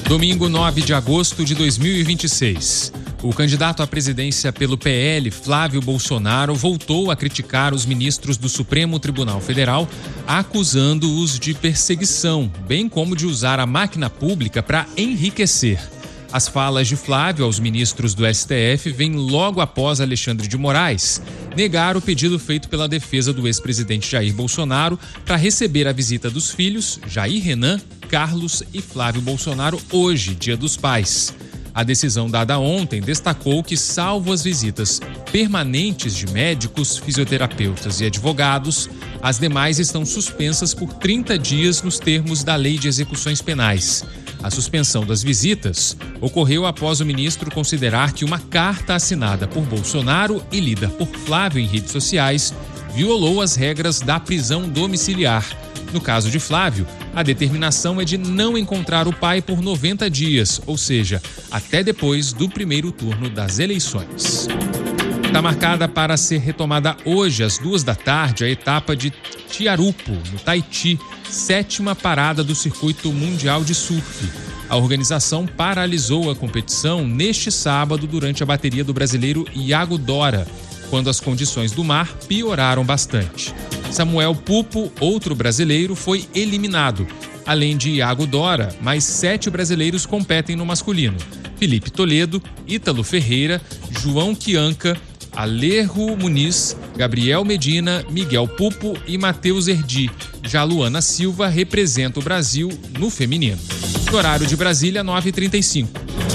Domingo 9 de agosto de 2026. O candidato à presidência pelo PL, Flávio Bolsonaro, voltou a criticar os ministros do Supremo Tribunal Federal, acusando-os de perseguição, bem como de usar a máquina pública para enriquecer. As falas de Flávio aos ministros do STF vêm logo após Alexandre de Moraes negar o pedido feito pela defesa do ex-presidente Jair Bolsonaro para receber a visita dos filhos, Jair Renan, Carlos e Flávio Bolsonaro, hoje, Dia dos Pais. A decisão dada ontem destacou que, salvo as visitas permanentes de médicos, fisioterapeutas e advogados, as demais estão suspensas por 30 dias nos termos da Lei de Execuções Penais. A suspensão das visitas ocorreu após o ministro considerar que uma carta assinada por Bolsonaro e lida por Flávio em redes sociais violou as regras da prisão domiciliar. No caso de Flávio, a determinação é de não encontrar o pai por 90 dias, ou seja, até depois do primeiro turno das eleições. Está marcada para ser retomada hoje, às 14h, a etapa de Tiarupo, no Tahiti, 7ª parada do Circuito Mundial de Surf. A organização paralisou a competição neste sábado durante a bateria do brasileiro Iago Dora, quando as condições do mar pioraram bastante. Samuel Pupo, outro brasileiro, foi eliminado. Além de Iago Dora, mais 7 brasileiros competem no masculino: Felipe Toledo, Ítalo Ferreira, João Quianca, Alejo Muniz, Gabriel Medina, Miguel Pupo e Matheus Erdi. Já Luana Silva representa o Brasil no feminino. No horário de Brasília, 9h35.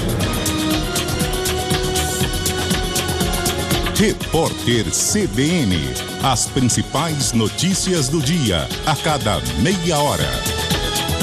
Repórter CBN. As principais notícias do dia, a cada meia hora.